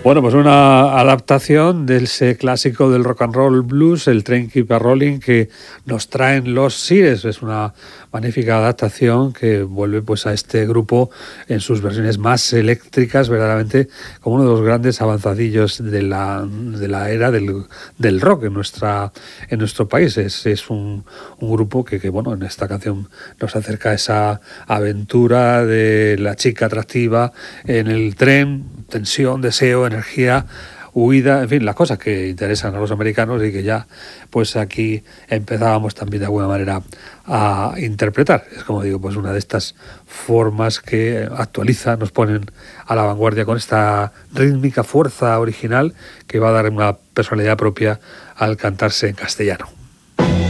Bueno, pues una adaptación de ese clásico del rock and roll blues, el Train Keep a Rolling, que nos traen los Sears. Es una magnífica adaptación que vuelve pues a este grupo en sus versiones más eléctricas, verdaderamente como uno de los grandes avanzadillos de la era del rock en nuestro país. Es un grupo que, bueno, en esta canción nos acerca a esa aventura de la chica atractiva en el tren, tensión, deseo, energía, huida, en fin, las cosas que interesan a los americanos y que ya pues aquí empezábamos también de alguna manera a interpretar. Es como digo, pues una de estas formas que actualiza, nos ponen a la vanguardia con esta rítmica fuerza original que va a dar una personalidad propia al cantarse en castellano.